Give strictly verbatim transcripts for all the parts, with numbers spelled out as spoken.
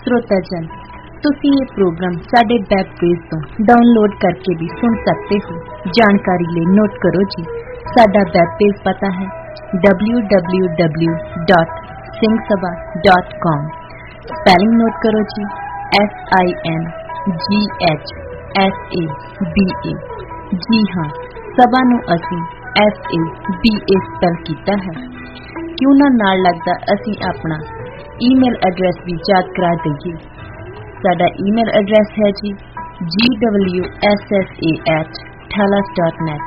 श्रोताजन, तुसी ये प्रोग्राम साडे वेब पेज तो डाउनलोड करके भी सुन सकते हो। जानकारी ले नोट करो जी, साडा वेब पेज पता है W W W dot Singh Sabha dot com. Spelling note करो जी, S I N G H S A B ए। जी हाँ, सभा नू असी S A B A spell कीता है। क्यों ना नाल लगदा असी अपना ईमेल एड्रैस भी याद करा दईए। साडा ईमेल एड्रैस है जी जी W S S A eight ठेलस dot net.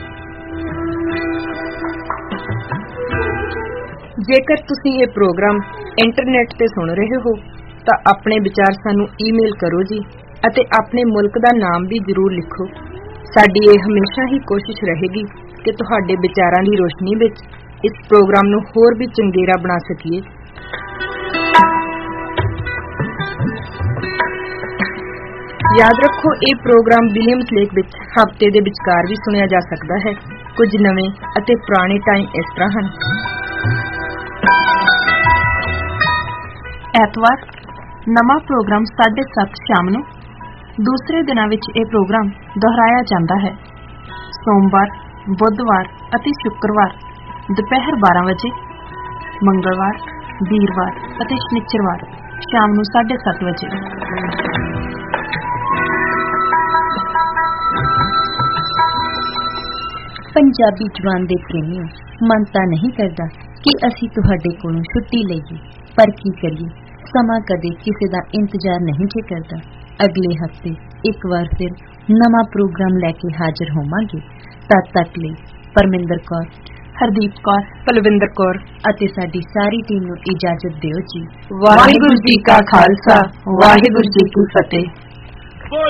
जेकर तुसी ये प्रोग्राम इंटरनेट ते सुन रहे हो तो अपने विचार सानू ईमेल करो जी, अते अपने मुल्क दा नाम भी जरूर लिखो। साडी ये हमेशा ही कोशिश रहेगी कि तुहाडे विचारां दी रोशनी विच इस प्रोग्राम नू होर भी चंगेरा बना सकीए। याद रखो, ये प्रोग्राम विलियम्स लेक विच हफ्ते दे विचकार भी सुनिया जा सकता है। कुछ नवे अते पुराने टाइम इस तरह हैं। ਐਤਵਾਰ ਨਵਾਂ ਪ੍ਰੋਗਰਾਮ साढ़े सत्त शाम ਨੂੰ। दूसरे दिनों विच ਇਹ प्रोग्राम दोहराया जाता है। सोमवार, बुधवार ਅਤੇ शुक्रवार दोपहर बारह बजे, मंगलवार, वीरवार ਅਤੇ शनिचरवार शाम ਨੂੰ साढ़े सत्त बजे। पंजाबी जवान दे प्रेमियों, मन तां नहीं करदा कि असी तुहाडे कोलों छुट्टी लईए, पर की करिए, समा कदे किसी दा इंतजार नहीं जे करदा। अगले हफ्ते एक बार फिर नवा प्रोग्राम लैके हाजिर होवांगे। तद तक ले परमिंदर कौर, हरदीप कौर, पलविंदर कौर ਅਤੇ ਸਾਡੀ ਸਾਰੀ ਟੀਮ ਨੂੰ ਇਜਾਜ਼ਤ ਦਿਓ ਜੀ। ਵਾਹਿਗੁਰੂ ਜੀ ਕਾ ਖਾਲਸਾ, ਵਾਹਿਗੁਰੂ ਜੀ ਕੀ ਫਤਿਹ।